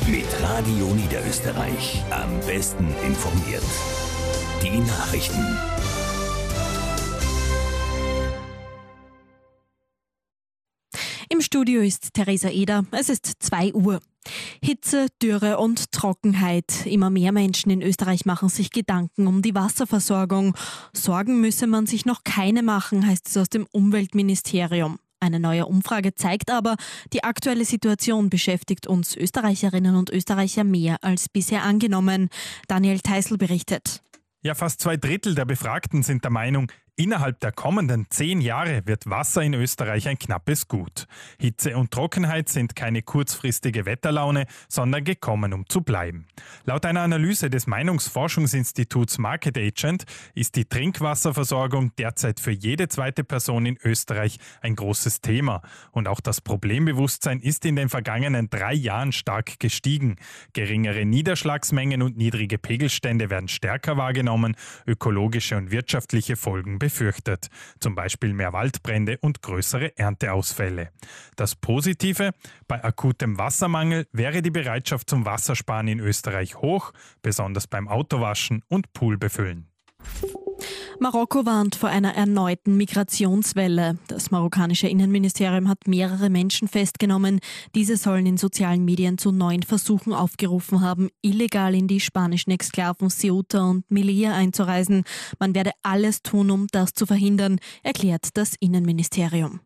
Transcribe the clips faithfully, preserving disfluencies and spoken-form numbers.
Mit Radio Niederösterreich am besten informiert. Die Nachrichten. Im Studio ist Theresa Eder. Es ist zwei Uhr. Hitze, Dürre und Trockenheit. Immer mehr Menschen in Österreich machen sich Gedanken um die Wasserversorgung. Sorgen müsse man sich noch keine machen, heißt es aus dem Umweltministerium. Eine neue Umfrage zeigt aber, die aktuelle Situation beschäftigt uns Österreicherinnen und Österreicher mehr als bisher angenommen. Daniel Teisl berichtet. Ja, fast zwei Drittel der Befragten sind der Meinung, innerhalb der kommenden zehn Jahre wird Wasser in Österreich ein knappes Gut. Hitze und Trockenheit sind keine kurzfristige Wetterlaune, sondern gekommen, um zu bleiben. Laut einer Analyse des Meinungsforschungsinstituts Market Agent ist die Trinkwasserversorgung derzeit für jede zweite Person in Österreich ein großes Thema. Und auch das Problembewusstsein ist in den vergangenen drei Jahren stark gestiegen. Geringere Niederschlagsmengen und niedrige Pegelstände werden stärker wahrgenommen, ökologische und wirtschaftliche Folgen befürchtet, zum Beispiel mehr Waldbrände und größere Ernteausfälle. Das Positive: Bei akutem Wassermangel wäre die Bereitschaft zum Wassersparen in Österreich hoch, besonders beim Autowaschen und Poolbefüllen. Marokko warnt vor einer erneuten Migrationswelle. Das marokkanische Innenministerium hat mehrere Menschen festgenommen. Diese sollen in sozialen Medien zu neuen Versuchen aufgerufen haben, illegal in die spanischen Exklaven Ceuta und Melilla einzureisen. Man werde alles tun, um das zu verhindern, erklärt das Innenministerium.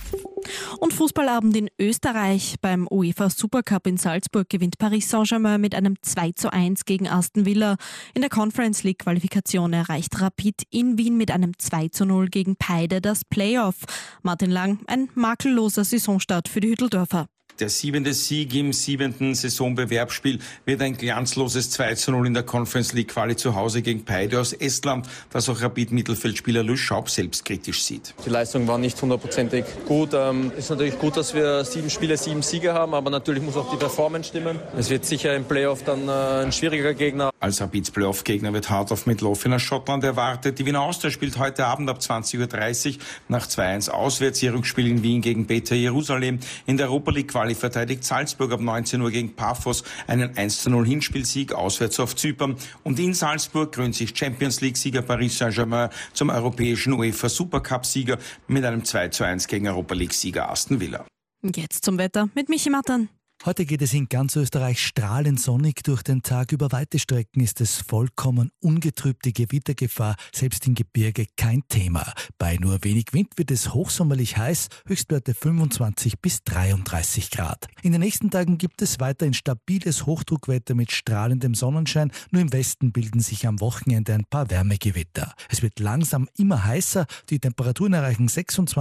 Und Fußballabend in Österreich. Beim UEFA Supercup in Salzburg gewinnt Paris Saint-Germain mit einem zwei zu eins gegen Aston Villa. In der Conference League Qualifikation erreicht Rapid in Wien mit einem zwei zu null gegen Peide das Playoff. Martin Lang, ein makelloser Saisonstart für die Hütteldorfer. Der siebente Sieg im siebenten Saisonbewerbsspiel wird ein glanzloses zwei zu null in der Conference League Quali zu Hause gegen Peide aus Estland, das auch Rapid-Mittelfeldspieler Luis Schaub selbstkritisch sieht. Die Leistung war nicht hundertprozentig gut. Ähm, ist natürlich gut, dass wir sieben Spiele, sieben Siege haben, aber natürlich muss auch die Performance stimmen. Es wird sicher im Playoff dann äh, ein schwieriger Gegner. Als Rapids Playoff-Gegner wird Heart of Midlothian aus Schottland erwartet. Die Wiener Austria spielt heute Abend ab zwanzig Uhr dreißig nach zwei eins auswärts. Ihr Rückspiel in Wien gegen Beta Jerusalem. In der Europa League Quali verteidigt Salzburg ab neunzehn Uhr gegen Paphos einen eins zu null Hinspielsieg auswärts auf Zypern. Und in Salzburg krönt sich Champions League-Sieger Paris Saint-Germain zum europäischen UEFA Supercup-Sieger mit einem zwei zu eins gegen Europa League-Sieger Aston Villa. Jetzt zum Wetter mit Michi Mattern. Heute geht es in ganz Österreich strahlend sonnig durch den Tag. Über weite Strecken ist es vollkommen ungetrübte Gewittergefahr, selbst im Gebirge kein Thema. Bei nur wenig Wind wird es hochsommerlich heiß, Höchstwerte fünfundzwanzig bis dreiunddreißig Grad. In den nächsten Tagen gibt es weiterhin stabiles Hochdruckwetter mit strahlendem Sonnenschein. Nur im Westen bilden sich am Wochenende ein paar Wärmegewitter. Es wird langsam immer heißer, die Temperaturen erreichen sechsundzwanzig